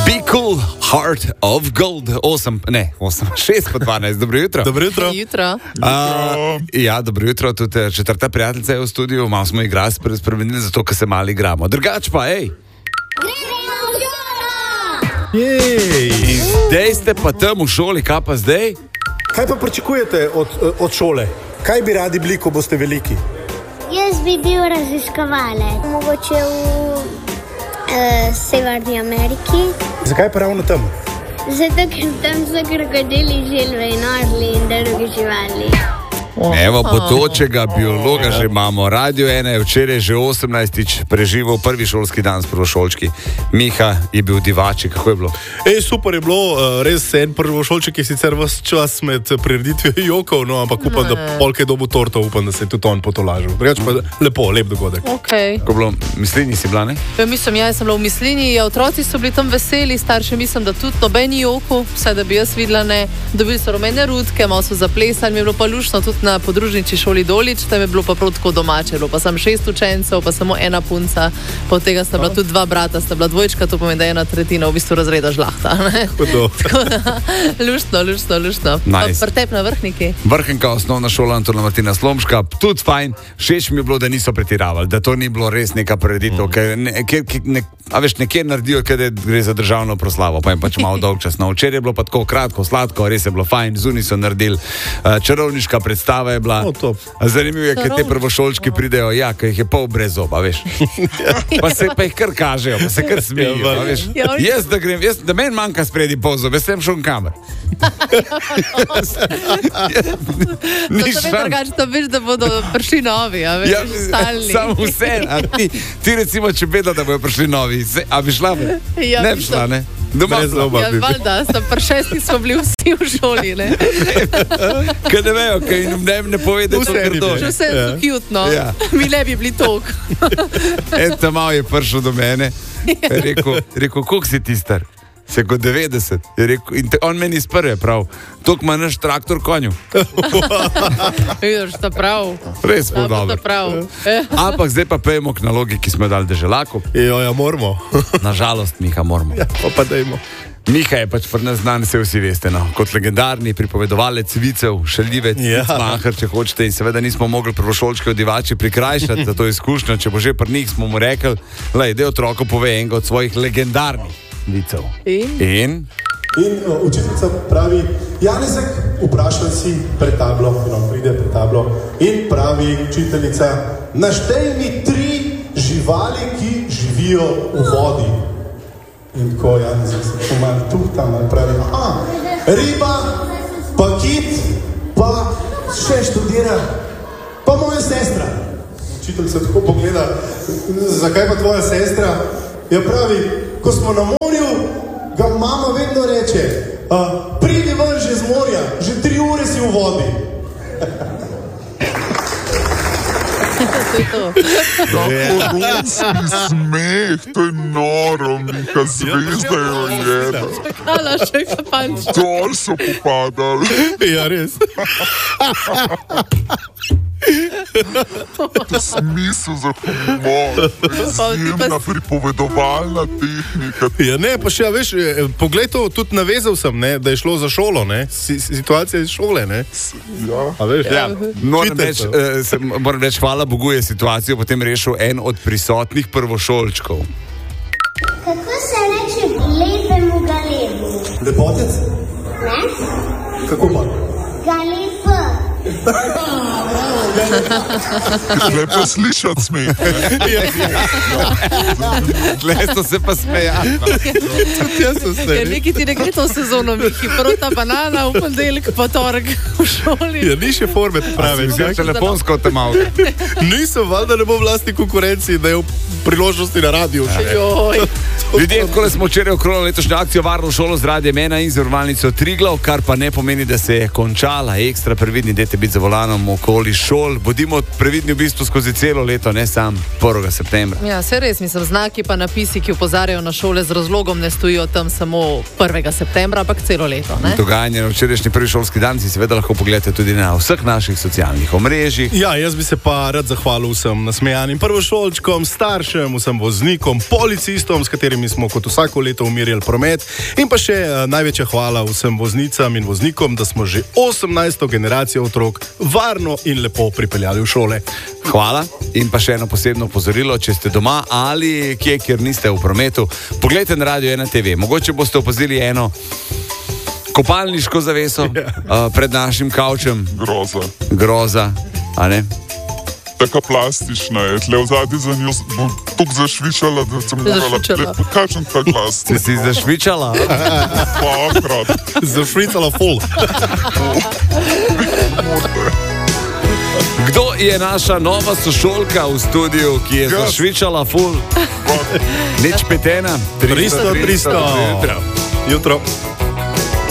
Be cool, heart of gold. 6:12. Dobro jutro. Dobro jutro. Dobro jutro. Tudi četrta prijateljica je v studiu. Malo smo igrali, spremenili zato, ker se malo igramo. Drugač pa, Zdaj ste pa tam v šoli, kaj pa zdaj? Kaj pa pričakujete od šole? Kaj bi radi bili, ko boste veliki? Jaz bi bil raziskovalec, mogoče v Severni Ameriki. Zakaj pa ravno tam? Zato, ker tam so krokodili, želve in orli in druge živali. Evo, bodočega biologa že imamo. Radio 1 je včeraj že 18. preživel prvi šolski dan s prvošolčki. Miha je bil divači, kako je bilo? Super je bilo, res en prvošolček je sicer vas čas med prireditvijo jokov, no, ampak upam, da polke dobu torto, upam, da se je tudi on potolažil. Drugač pa lepo, lep dogodek. Okay. Ko bilo, Mislini si bila, ne? Jaz sem bila v Mislini, otroci so bili tam veseli, starši mislim, da tudi nobeni joku, vsaj da bi jaz videla, ne. Dobili so rumene rutke, malo so zaplesali, mi je bilo pa luštno tudi na podružnici šoli Dolič, tam je bilo pa prav tako domače, bilo pa sem 6 učencev, pa samo ena punca, po tega sta bila tudi 2 brata, sta bila dvojčka, to pomeni, da je 1/3 v bistvu razreda žlahta. Tako da, luštno. Nice. Pretep na Vrhniki. Vrhnka, osnovna šola Antona Martina Slomška, tudi fajn, všeč mi je bilo, da niso pretiravali, da to ni bilo res neka prireditev, nekje naredijo, ker gre za državno proslavo, pa je pač malo dolg čas. No, včeraj je bilo pa tako kratko, sladko, res je bilo fajn, zunaj so naredili, čarovniška predstava je bila. Zanimivo je, ker te prvošolčki pridejo, ker jih je pol brez zoba, veš. Pa jih kar kažejo, pa se kar smejijo, veš. Jaz, da meni manjka spredi pol zob, jaz sem šel v kamer. To veš, da bodo prišli novi, stalni. Samo vse, ti recimo, če beda, da bodo prišli novi, a bi šla? Ne bi šla, ne? Doma zoba. Valjda, pri 6 smo bili vsi v šoli, ne? Kaj ne vejo, kaj jim ne pove, da je to grdo. Že vse je cute, mi ne bi bili tok. En tam malo je prišel do mene, rekel, koliko si ti star? Se kot 90. In on meni iz prve prav, tok ima naš traktor konju. Vidiš, to prav. Res bo dobro. Ampak zdaj pa pejemo k nalogi, ki smo jo dali deželaku. Ja, moramo. Nažalost, Miha, moramo. Ja, pa dajmo. Miha je pač pri nas znan, se vsi veste, no. Kot legendarni pripovedovalec vicev, šaljivec, mahar, če hočete, in seveda nismo mogli prvošolčke odivači prikrajšati za to izkušnjo, če bo že pri njih, smo mu rekli, da otroku pove enega od svojih legendarnih vicev. In učiteljica pravi, Janezek, vprašaj si pred tablo, pride pred tablo in pravi učiteljica, naštej mi 3 živali, ki živijo v vodi. In tako Janezek se pomali tam ali pravi, riba, pa kit, pa še študira, pa moja sestra. Učiteljica tako pogleda, zakaj pa tvoja sestra? Ja pravi, ko smo na morju, ga mama vedno reče, pridi ven že z morja, že 3 ure si v vodi. Hormonski smeh, to je noro, Miha, zvezda je ojeda. Hvala, še kapanč. Dol so popadali. Ja, res. Smisel za humor, izjemna pripovedovalna tehnika. Ja, ne, pa še, veš, poglej to, tudi navezal sem, ne, da je šlo za šolo, ne, situacija iz šole, ne. Ja. A veš, moram reči, hvala Bogu je situacijo potem rešil en od prisotnih prvošolčkov. Kako se reče lepemu galebu? Lepotec? Ne? Kako pa? Galeb. Lepo slišati smeh. Tle so se pa smejali. Nekaj ti ne gre to sezono, Miki. Prota banana, v ponedeljek, pa torek v šoli. Ja, ni še forme, pravi. Telefonsko te malo. Nisem, valjda ne bo vlastni konkurenci, da je v priložnosti na radiju. Ljudje, takole smo včeraj okronali letošnjo akcijo Varno šolo z Radiem 1 in zavarovalnico Triglav, kar pa ne pomeni, da se je končala. Ekstra previdni, dajte biti za volanom okoli šol. Bodimo previdni v bistvu skozi celo leto, ne sam 1. septembra. Ja, se res, mislim, znaki pa napisi, ki opozarjajo na šole z razlogom, ne stojijo tam samo 1. septembra, ampak celo leto, ne? Dogajanje na včerajšnji prvi šolski dan si seveda lahko pogledate tudi na vseh naših socialnih omrežjih. Ja, jaz bi se pa rad zahvalil vsem nasmejanim prvošolčkom, staršem, vsem voznikom, policistom, s katerimi katerimi smo kot vsako leto umirjali promet. In pa še največja hvala vsem voznicam in voznikom, da smo že 18. generacijo otrok varno in lepo pripeljali v šole. Hvala. In pa še eno posebno opozorilo, če ste doma ali kje, kjer niste v prometu, poglejte na Radio 1 TV. Mogoče boste opazili eno kopalniško zaveso pred našim kavčem. Groza, a ne? Taka plastična je, tle v zadnji za njo bo tuk zašvičala, da sem morala kakšen ta glas. Ste si zašvičala? Pakrat. Zašvicala ful. Kdo je naša nova sošolka v studiu, ki je zašvičala ful? Nič petena. 300. Jutro.